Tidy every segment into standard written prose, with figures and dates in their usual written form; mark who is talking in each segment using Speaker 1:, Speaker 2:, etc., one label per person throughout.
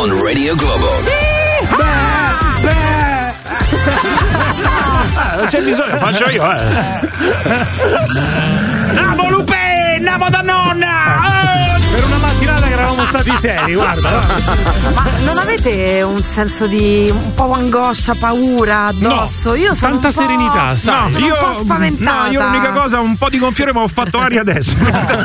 Speaker 1: on Radio Globo.
Speaker 2: Non c'è bisogno, faccio io. Namo Lupe, namo da nonna. Per una mattinata che eravamo stati seri, guarda.
Speaker 3: Ma non avete un senso di un po' angoscia, paura addosso?
Speaker 2: No,
Speaker 3: io sono
Speaker 2: tanta serenità, sai.
Speaker 3: Sono un po' spaventata.
Speaker 2: No, io l'unica cosa, un po' di gonfiore, ma ho fatto aria adesso.
Speaker 3: A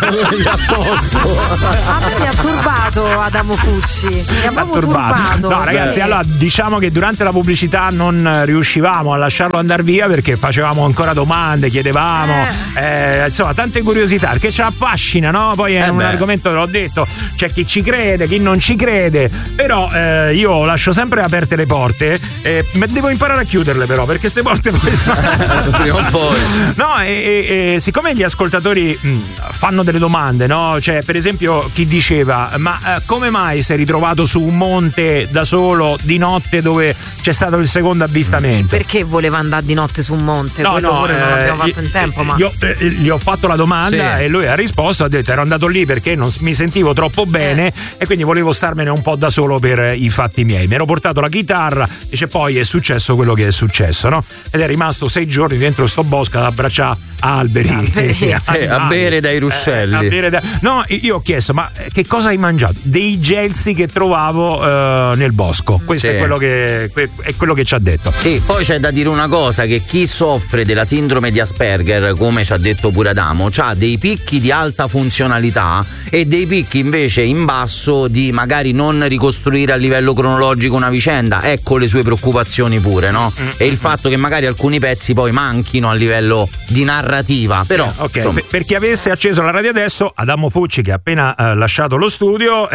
Speaker 3: me mi ha turbato Adamo Fucci. Mi ha proprio turbato.
Speaker 2: No, ragazzi, allora diciamo che durante la pubblicità non riuscivamo a lasciarlo andare via perché facevamo ancora domande, chiedevamo, insomma, tante curiosità, perché ci affascina, no? Poi è un argomento, l'ho detto, c'è chi ci crede, chi non ci crede, però io lascio sempre aperte le porte, devo imparare a chiuderle però, perché queste porte poi
Speaker 4: prima o poi.
Speaker 2: No, siccome gli ascoltatori fanno delle domande, no? Cioè, per esempio, chi diceva, ma come mai sei ritrovato su un monte da solo di notte dove c'è stato il secondo avvistamento?
Speaker 3: Sì, perché voleva andare di notte su un monte?
Speaker 2: No,
Speaker 3: quello pure non abbiamo fatto in tempo, ma
Speaker 2: io gli ho fatto la domanda e lui ha risposto, ha detto ero andato lì perché non mi sentivo troppo bene e quindi volevo starmene un po' da solo per i fatti miei. Mi ero portato la chitarra, dice, poi è successo quello che è successo, no? Ed è rimasto 6 giorni dentro sto bosco ad abbracciare alberi
Speaker 4: a bere dai ruscelli.
Speaker 2: No, io ho chiesto, ma che cosa hai mangiato? Dei gelsi che trovavo nel bosco. Questo è quello che ci ha detto.
Speaker 4: Sì, poi c'è da dire una cosa, che chi soffre della sindrome di Asperger, come ci ha detto pure Adamo, ha dei picchi di alta funzionalità e dei picchi invece in basso di magari non ricostruire a livello cronologico una vicenda. Ecco le sue preoccupazioni pure, no? E il fatto che magari alcuni pezzi poi manchino a livello di narrativa. Però
Speaker 2: per chi avesse acceso la radio adesso, Adamo Fucci, che ha appena lasciato lo studio,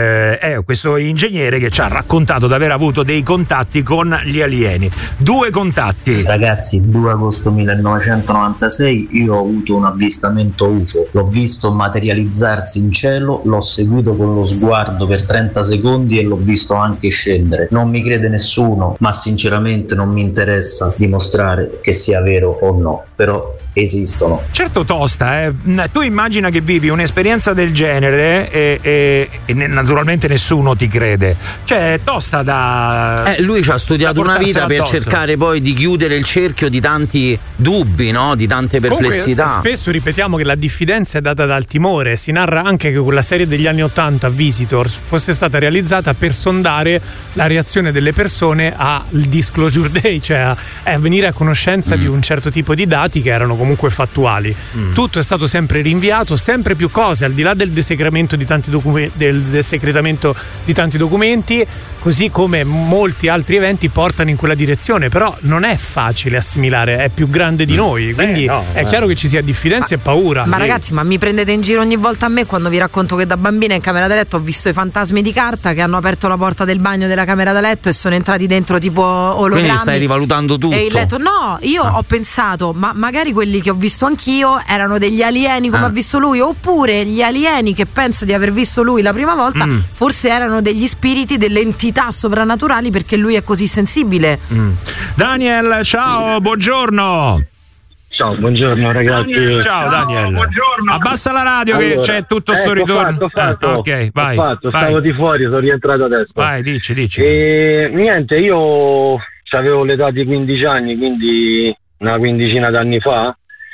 Speaker 2: è questo ingegnere che ci ha raccontato di aver avuto dei contatti con gli alieni. 2 contatti.
Speaker 5: Ragazzi, 2 agosto 1996 io ho avuto un avvistamento UFO, l'ho visto materializzarsi in cielo, l'ho seguito con lo sguardo per 30 secondi e l'ho visto anche scendere. Non mi crede nessuno, ma sinceramente non mi interessa dimostrare che sia vero o no, però esistono.
Speaker 2: Certo, tosta, tu immagina che vivi un'esperienza del genere e naturalmente nessuno ti crede, cioè è tosta da
Speaker 4: lui ci ha studiato una vita per cercare poi di chiudere il cerchio di tanti dubbi, no? Di tante perplessità.
Speaker 6: Comunque, spesso ripetiamo che la diffidenza è data dal timore. Si narra anche che quella serie degli anni 80 Visitor fosse stata realizzata per sondare la reazione delle persone al Disclosure Day, cioè a venire a conoscenza di un certo tipo di dati che erano comunque fattuali. Tutto è stato sempre rinviato, sempre più cose, al di là del desecretamento di tanti documenti, così come molti altri eventi portano in quella direzione, però non è facile assimilare, è più grande di noi, quindi è chiaro che ci sia diffidenza e paura.
Speaker 3: Ma ragazzi, ma mi prendete in giro ogni volta a me quando vi racconto che da bambina in camera da letto ho visto i fantasmi di carta che hanno aperto la porta del bagno della camera da letto e sono entrati dentro tipo ologrammi.
Speaker 4: Quindi stai rivalutando tutto.
Speaker 3: E il letto, no, io ho pensato, ma magari quelli che ho visto anch'io erano degli alieni come ha visto lui, oppure gli alieni che pensa di aver visto lui la prima volta forse erano degli spiriti, delle entità sovrannaturali, perché lui è così sensibile.
Speaker 2: Daniel, ciao, buongiorno.
Speaker 7: Ciao, buongiorno ragazzi.
Speaker 2: Ciao Daniel. Buongiorno. Abbassa la radio, allora, che c'è tutto sto ritorno.
Speaker 7: Ho fatto.
Speaker 2: Ok, vai.
Speaker 7: Stavo di fuori, sono rientrato adesso.
Speaker 2: Vai, dici.
Speaker 7: E niente, io avevo l'età di 15 anni, quindi una quindicina d'anni fa.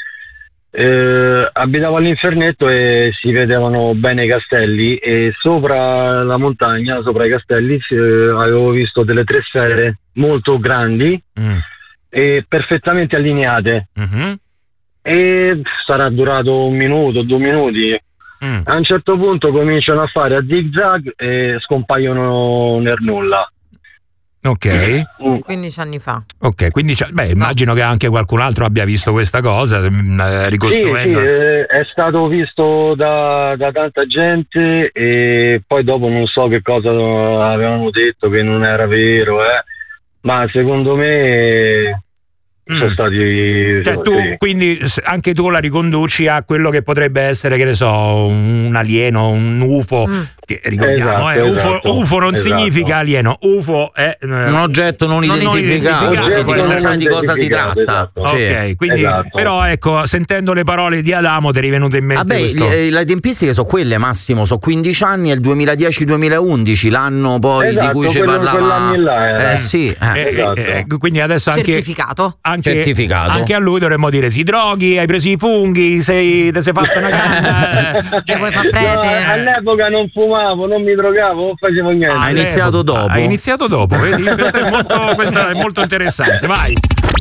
Speaker 7: Abitavo all'Infernetto e si vedevano bene i castelli, e sopra la montagna, sopra i castelli, avevo visto delle 3 sfere molto grandi e perfettamente allineate. E sarà durato 1 minuto, 2 minuti. A un certo punto cominciano a fare a zig-zag e scompaiono nel nulla.
Speaker 2: Ok.
Speaker 3: 15 anni fa.
Speaker 2: Ok, quindi immagino che anche qualcun altro abbia visto questa cosa, ricostruendo.
Speaker 7: Sì, è stato visto da tanta gente, e poi dopo non so che cosa avevano detto, che non era vero, ma secondo me sono stati.
Speaker 2: Cioè, tu quindi anche tu la riconduci a quello che potrebbe essere, che ne so, un alieno, un UFO. Che ricordiamo, UFO non significa alieno, UFO è
Speaker 4: un oggetto non identificato, non sai di cosa si tratta.
Speaker 7: Esatto.
Speaker 2: Ok, quindi però ecco, sentendo le parole di Adamo ti è venuto in mente questo.
Speaker 4: Le tempistiche sono quelle, Massimo, sono 15 anni e il 2010-2011, l'anno poi di cui ci parlava.
Speaker 2: Quindi adesso anche
Speaker 3: certificato.
Speaker 2: Anche a lui dovremmo dire: ti droghi, hai preso i funghi, ti sei fatto una canna.
Speaker 3: Che vuoi far prete?
Speaker 7: All'epoca non fumavo, non mi drogavo, non facevo niente.
Speaker 4: Ha iniziato dopo.
Speaker 2: Vedi? Questo è molto interessante. Vai.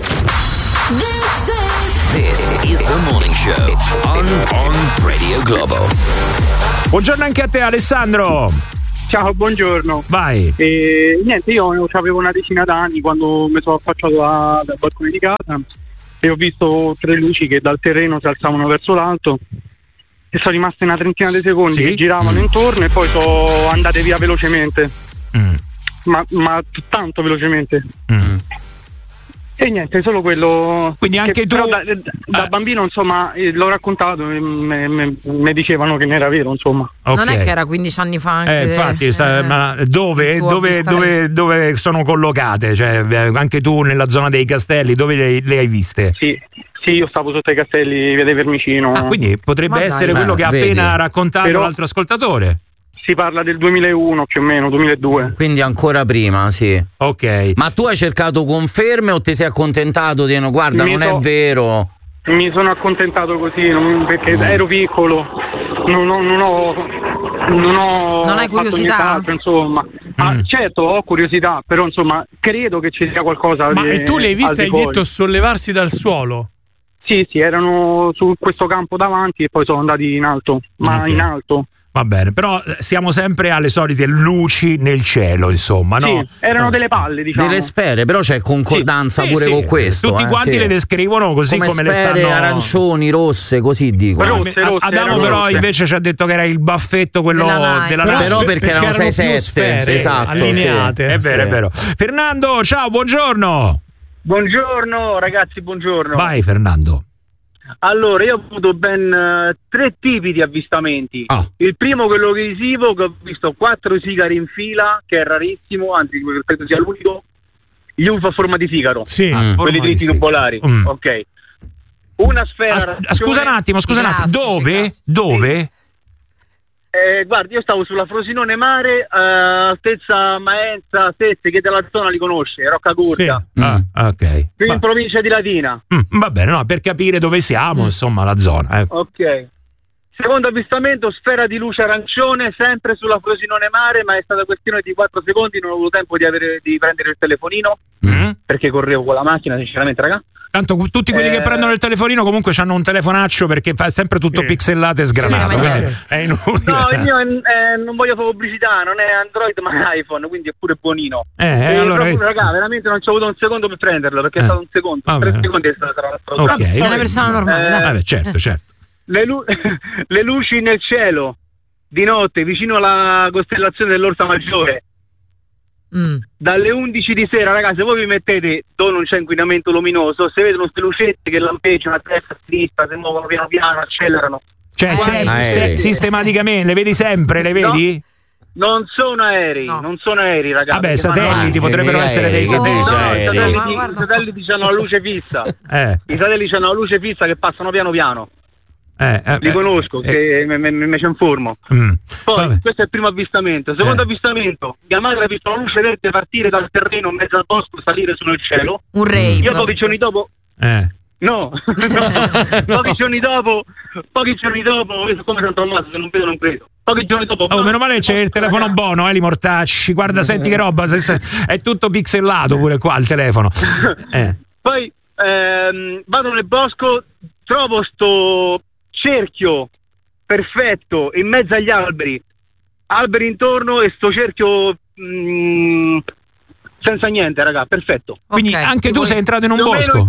Speaker 1: This is the morning show on Radio Globo.
Speaker 2: Buongiorno anche a te, Alessandro.
Speaker 8: Ciao, buongiorno.
Speaker 2: Vai.
Speaker 8: Niente, io avevo una decina d'anni quando mi sono affacciato dal balcone di casa e ho visto 3 luci che dal terreno si alzavano verso l'alto e sono rimaste una trentina di secondi che giravano intorno e poi sono andate via velocemente. Ma tanto velocemente. E niente, solo quello.
Speaker 2: Quindi anche tu
Speaker 8: da bambino, insomma, l'ho raccontato e mi dicevano che non era vero, insomma.
Speaker 3: Okay. Non è che era 15 anni fa anche
Speaker 2: infatti, ma dove sono collocate? Cioè, anche tu nella zona dei Castelli, dove le hai viste?
Speaker 8: Sì, io stavo sotto ai Castelli, via dei Vermicino.
Speaker 2: Quindi potrebbe essere quello che ha appena raccontato l'altro ascoltatore.
Speaker 8: Si parla del 2001 più o meno, 2002.
Speaker 4: Quindi ancora prima, sì.
Speaker 2: Ok.
Speaker 4: Ma tu hai cercato conferme o ti sei accontentato di guarda, non è vero?
Speaker 8: Mi sono accontentato così, perché ero piccolo, non
Speaker 3: hai curiosità?
Speaker 8: Insomma. Certo, ho curiosità, però insomma, credo che ci sia qualcosa.
Speaker 6: Ma e tu le hai viste, hai detto, sollevarsi dal suolo?
Speaker 8: Sì, erano su questo campo davanti e poi sono andati in alto, in alto.
Speaker 2: Va bene, però siamo sempre alle solite luci nel cielo, insomma, no?
Speaker 8: Sì, erano delle palle, diciamo.
Speaker 4: Delle sfere, però c'è concordanza pure con questo.
Speaker 2: Tutti quanti le descrivono così come le stanno.
Speaker 4: Sfere arancioni, rosse, così dicono.
Speaker 2: Adamo però invece ci ha detto che era il baffetto quello della nave.
Speaker 4: Però perché erano 6-7, esatto,
Speaker 6: allineate.
Speaker 2: È vero. Fernando, ciao, buongiorno.
Speaker 9: Buongiorno ragazzi, buongiorno.
Speaker 2: Vai Fernando.
Speaker 9: Allora, io ho avuto ben 3 tipi di avvistamenti. Il primo, quello visivo, che ho visto 4 sigari in fila, che è rarissimo, anzi credo sia l'unico. Gli UFO a forma di sigaro.
Speaker 2: Sì,
Speaker 9: quelli dritti tubolari. Ok. Una sfera.
Speaker 2: Scusa un attimo. Dove?
Speaker 9: Guardi, io stavo sulla Frosinone Mare, altezza Maenza, Sette, che della zona li conosce, Roccagurta.
Speaker 2: Sì. Ok.
Speaker 9: Qui in provincia di Latina.
Speaker 2: Va bene, no, per capire dove siamo, insomma, la zona.
Speaker 9: Ok. Secondo avvistamento, sfera di luce arancione, sempre sulla Frosinone Mare, ma è stata questione di 4 secondi, non ho avuto tempo di prendere il telefonino, perché correvo con la macchina, sinceramente, raga.
Speaker 2: Tanto tutti quelli che prendono il telefonino comunque hanno un telefonaccio, perché fa sempre tutto pixelato e sgranato. È inutile.
Speaker 9: No, il mio non voglio fare pubblicità, non è Android ma iPhone, quindi è pure buonino.
Speaker 2: Allora,
Speaker 9: raga, veramente non ci ho avuto un secondo per prenderlo, perché è stato un secondo. 3 secondi è stata la strada.
Speaker 2: Okay.
Speaker 3: Sei una persona normale.
Speaker 2: Certo.
Speaker 9: Le luci nel cielo di notte vicino alla costellazione dell'Orsa Maggiore. Dalle 11 di sera, ragazzi, se voi vi mettete dove non c'è inquinamento luminoso, se vedono queste lucette che lampeggiano a destra, a sinistra, si muovono piano piano, accelerano.
Speaker 2: Cioè, sistematicamente, le vedi sempre, le vedi?
Speaker 9: No, non sono aerei, ragazzi.
Speaker 2: Vabbè, satelliti potrebbero essere dei satelliti.
Speaker 9: I satelliti hanno la luce fissa. I satelliti hanno la luce fissa che passano piano piano. Li conosco, che me ci informo. Poi questo è il primo avvistamento. Secondo avvistamento, mia madre ha visto la luce verde partire dal terreno in mezzo al bosco, salire su nel cielo.
Speaker 3: Un rave.
Speaker 9: Io pochi giorni dopo pochi giorni dopo come San Tommaso, se non vedo non credo. Pochi giorni dopo
Speaker 2: meno male c'è il telefono buono, li mortacci. Guarda, senti che roba, è tutto pixelato pure qua il telefono.
Speaker 9: Poi vado nel bosco, trovo sto cerchio perfetto in mezzo agli alberi intorno e sto cerchio senza niente, raga, perfetto.
Speaker 2: Quindi anche tu sei entrato in un bosco?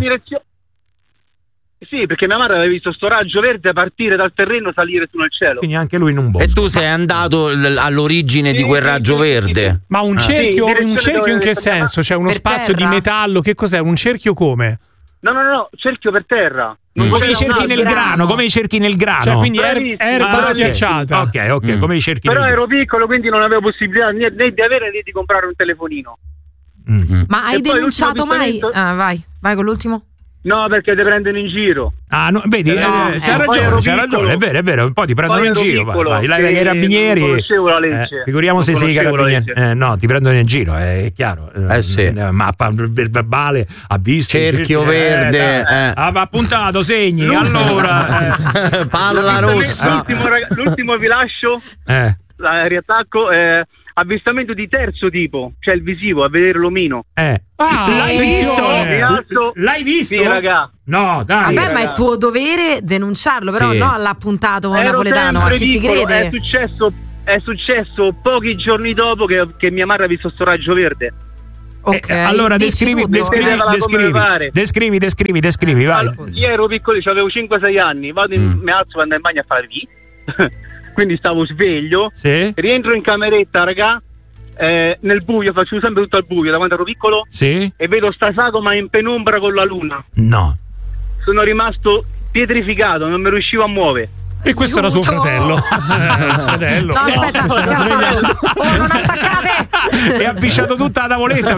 Speaker 9: Sì, perché mia madre aveva visto sto raggio verde partire dal terreno e salire su nel cielo.
Speaker 2: Quindi anche lui in un bosco.
Speaker 4: E tu sei andato all'origine di quel raggio verde?
Speaker 6: Ma un cerchio in che senso? C'è uno spazio di metallo? Che cos'è? Un cerchio come?
Speaker 9: No, cerchio per terra.
Speaker 2: Come i cerchi nel grano, come i cerchi nel grano.
Speaker 6: Cioè, quindi erba schiacciata.
Speaker 2: Ok, come i cerchi
Speaker 9: Però
Speaker 2: nel grano.
Speaker 9: ero piccolo, quindi non avevo possibilità né di avere né di comprare un telefonino.
Speaker 3: Ma hai denunciato mai? Vai con l'ultimo.
Speaker 9: No, perché ti prendono in giro.
Speaker 2: No, vedi, c'ha ragione, è vero, un po' ti prendono in giro. Vai, ai carabinieri.
Speaker 9: Non conoscevo la legge.
Speaker 2: Figuriamo se sei carabinieri. No, ti prendono in giro, è chiaro.
Speaker 4: Sì.
Speaker 2: Mappa verbale, avviso.
Speaker 4: Cerchio verde.
Speaker 2: Appuntato, segni, allora.
Speaker 4: Palla rossa.
Speaker 9: L'ultimo vi lascio. Riattacco. Avvistamento di terzo tipo, cioè il visivo, a vedere l'omino.
Speaker 2: L'hai visto?
Speaker 9: L'hai visto? Sì, raga.
Speaker 2: No, dai.
Speaker 3: Vabbè, ma è tuo dovere denunciarlo, però no all'appuntato napoletano, a chi ti crede?
Speaker 9: È successo pochi giorni dopo che mia madre ha visto sto raggio verde.
Speaker 3: Ok.
Speaker 2: Allora descrivi, vai.
Speaker 9: Io ero piccolo, avevo 5-6 anni, mi alzo quando in bagno a fare quindi stavo sveglio, rientro in cameretta, raga, nel buio, faccio sempre tutto al buio da quando ero piccolo, e vedo sta sagoma in penombra con la luna.
Speaker 2: No.
Speaker 9: Sono rimasto pietrificato, non mi riuscivo a muovere.
Speaker 6: E questo era suo fratello.
Speaker 3: No, aspetta, non attaccate!
Speaker 2: E ha pisciato tutta la tavoletta.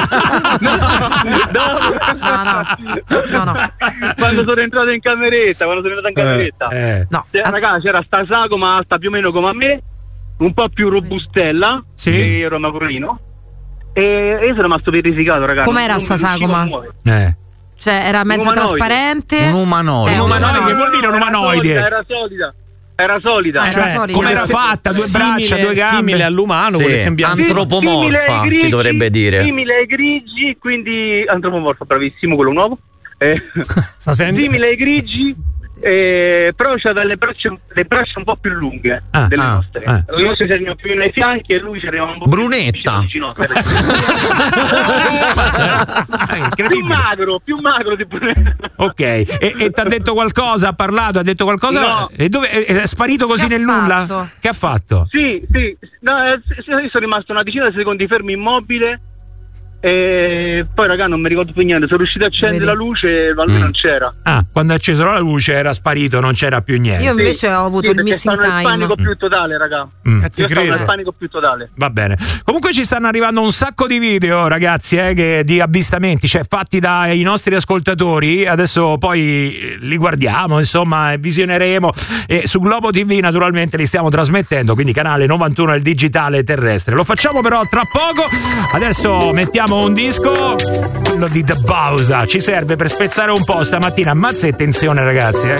Speaker 3: No.
Speaker 9: Quando sono entrato in cameretta, ragazzi, c'era sta sagoma alta più o meno come a me, un po' più robustella, che ero magrolino, e io sono rimasto pietrificato, ragazzi.
Speaker 3: Com'era sta sagoma? Cioè era mezza trasparente?
Speaker 4: Un umanoide.
Speaker 2: Che vuol dire un umanoide?
Speaker 9: Era solida.
Speaker 2: Come era fatta? Due braccia, due gambe.
Speaker 6: Simile all'umano,
Speaker 4: antropomorfa si dovrebbe dire.
Speaker 9: Simile ai grigi, quindi antropomorfa, bravissimo, quello nuovo. Simile ai grigi, però c'ha le braccia un po' più lunghe delle nostre. Le nostre c'erano più nei fianchi e lui c'era un po'
Speaker 4: brunetta.
Speaker 9: più magro di brunetta.
Speaker 2: Ok, e ti ha detto qualcosa? Ha parlato? Ha detto qualcosa?
Speaker 9: No.
Speaker 2: E dove è sparito così nel nulla? Che ha fatto?
Speaker 9: Sì. No, io sono rimasto una decina di secondi fermo immobile. E poi raga non mi ricordo più niente, sono riuscito a accendere la luce ma lui non c'era.
Speaker 2: Quando ha acceso la luce era sparito, non c'era più niente.
Speaker 3: Io invece ho avuto il missing time.
Speaker 9: Nel panico più totale, raga. Io stavo nel panico più totale.
Speaker 2: Va bene. Comunque ci stanno arrivando un sacco di video, ragazzi, di avvistamenti, fatti dai nostri ascoltatori. Adesso poi li guardiamo, insomma, visioneremo, e su Globo TV naturalmente li stiamo trasmettendo, quindi canale 91 il digitale terrestre. Lo facciamo però tra poco. Adesso mettiamo un disco, quello di The Bausa, ci serve per spezzare un po' stamattina. Ammazza e tensione, ragazzi,